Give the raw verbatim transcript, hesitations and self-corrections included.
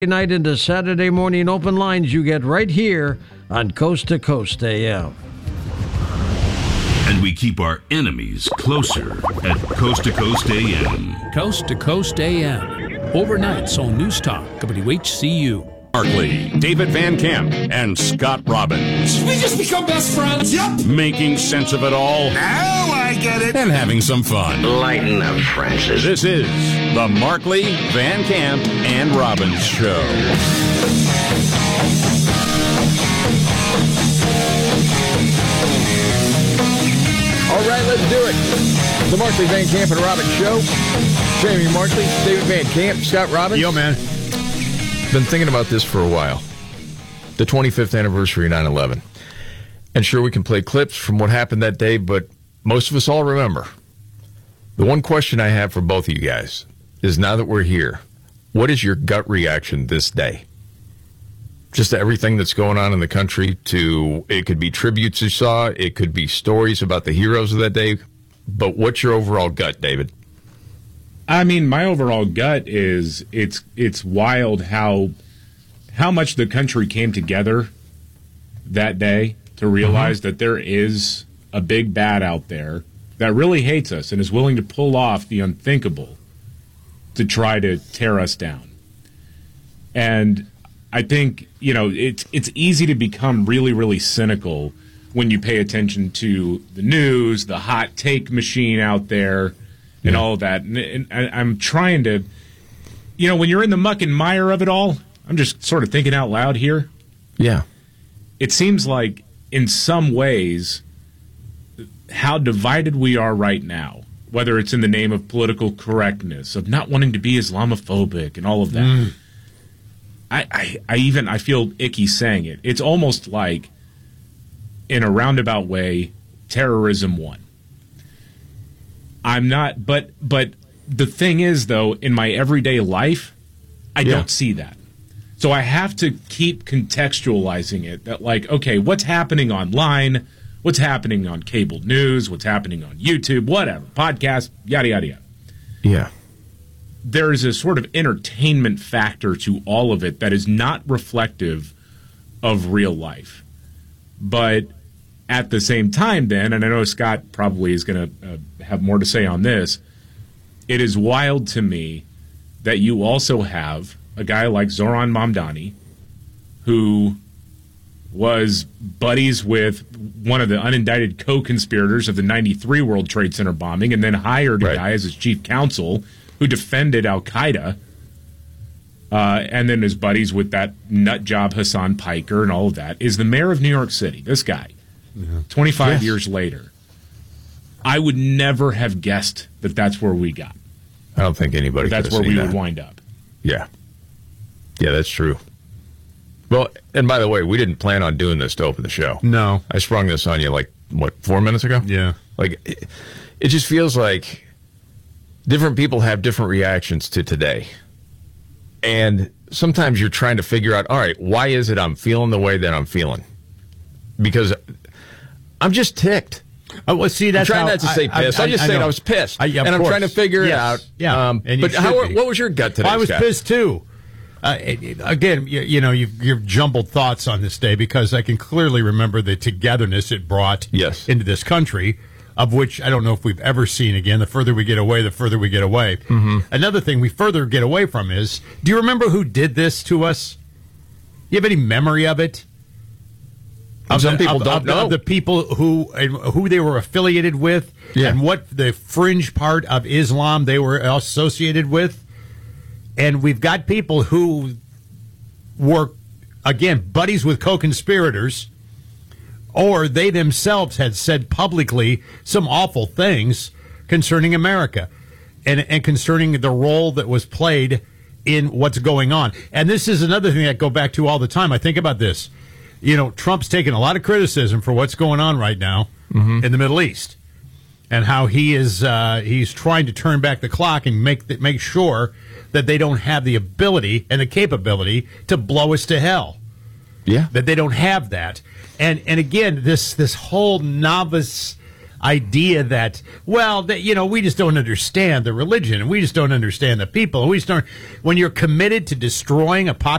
Night into Saturday morning open lines you get right here on Coast to Coast A M. And we keep our enemies closer at Coast to Coast A M. Coast to Coast A M. Overnights on News Talk, W H C U. Markley, David Van Camp, and Scott Robbins. We just become best friends. Yep. Making sense of it all. Now I get it. And having some fun. Lighten up, Francis. This is the Markley, Van Camp, and Robbins Show. All right, let's do it. The Markley, Van Camp, and Robbins Show. Jamie Markley, David Van Camp, Scott Robbins. Yo, man. Been thinking about this for a while. The twenty-fifth anniversary of nine eleven. And sure, we can play clips from what happened that day, but most of us all remember. The one question I have for both of you guys is, now that we're here, what is your gut reaction this day? Just to everything that's going on in the country, to, it could be tributes you saw, it could be stories about the heroes of that day, but what's your overall gut, David? I mean, my overall gut is it's it's wild how how much the country came together that day to realize mm-hmm. that there is a big bad out there that really hates us and is willing to pull off the unthinkable to try to tear us down. And I think, you know, it's it's easy to become really, really cynical when you pay attention to the news, the hot take machine out there, and yeah. all of that. And, and I, I'm trying to, you know, when you're in the muck and mire of it all, I'm just sort of thinking out loud here. Yeah. It seems like in some ways how divided we are right now, whether it's in the name of political correctness, of not wanting to be Islamophobic and all of that. Mm. I, I, I even, I feel icky saying it. It's almost like, in a roundabout way, terrorism won. I'm not, but but the thing is, though, in my everyday life, I yeah. don't see that. So I have to keep contextualizing it, that like, okay, what's happening online, what's happening on cable news, what's happening on YouTube, whatever, podcast, yada, yada, yada. Yeah. There is a sort of entertainment factor to all of it that is not reflective of real life. But at the same time, then, and I know Scott probably is going to uh, have more to say on this, it is wild to me that you also have a guy like Zoran Mamdani, who was buddies with one of the unindicted co-conspirators of the ninety-three World Trade Center bombing, and then hired right. a guy as his chief counsel who defended Al-Qaeda, uh, and then is buddies with that nut job Hassan Piker and all of that, is the mayor of New York City, this guy, yeah. twenty-five yes. years later. I would never have guessed that that's where we got. I don't think anybody could have That's where we that. would wind up. Yeah. Yeah, that's true. Well, and by the way, we didn't plan on doing this to open the show. No. I sprung this on you like, what, four minutes ago? Yeah. Like, it, it just feels like different people have different reactions to today. And sometimes you're trying to figure out, all right, why is it I'm feeling the way that I'm feeling? Because I'm just ticked. Oh, well, see, that's I'm trying how, not to say I, pissed. I, I, I just I said know. I was pissed. I, yeah, and I'm course. trying to figure yes. it out. Yeah. Um, and you but how, be. what was your gut today, well, I was Scott? pissed, too. Uh, it, it, again, you, you know, you've, you've jumbled thoughts on this day because I can clearly remember the togetherness it brought yes. into this country, of which I don't know if we've ever seen again. The further we get away, the further we get away. Mm-hmm. Another thing we further get away from is, do you remember who did this to us? You have any memory of it? Of Some the, people of, don't of, know. Of the people who and who they were affiliated with yeah. and what the fringe part of Islam they were associated with. And we've got people who were, again, buddies with co-conspirators, or they themselves had said publicly some awful things concerning America and, and concerning the role that was played in what's going on. And this is another thing that I go back to all the time. I think about this. You know, Trump's taking a lot of criticism for what's going on right now mm-hmm. in the Middle East, and how he is uh, he's trying to turn back the clock and make the, make sure that they don't have the ability and the capability to blow us to hell. Yeah, that they don't have that. And and again, this this whole novice idea that, well, that, you know, we just don't understand the religion and we just don't understand the people. And we just don't. When you're committed to destroying a population,